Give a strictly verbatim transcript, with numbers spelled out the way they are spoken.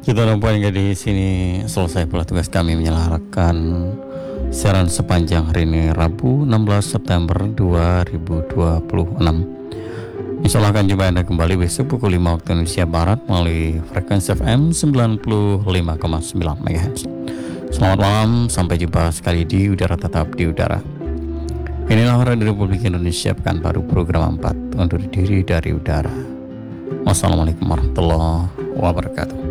Kita nampaknya di sini selesai pula tugas kami menyelarakan siaran sepanjang hari ini Rabu enam belas September dua ribu dua puluh enam. Insya Allah akan jumpa Anda kembali besok pukul lima waktu Indonesia Barat melalui frekuensi F M sembilan puluh lima koma sembilan MHz. Selamat malam, sampai jumpa sekali di udara, tetap di udara. Inilah Radio Republik Indonesia Pekanbaru program empat, undur diri dari udara. Wassalamualaikum warahmatullahi wabarakatuh.